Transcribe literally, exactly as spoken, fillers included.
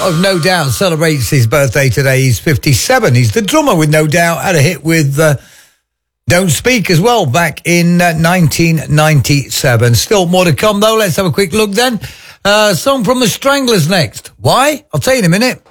Of No Doubt celebrates his birthday today. He's fifty-seven. He's the drummer with No Doubt. Had a hit with uh, Don't Speak as well back in uh, nineteen ninety-seven. Still more to come though. Let's have a quick look then. Uh, song from the Stranglers next. Why? I'll tell you in a minute.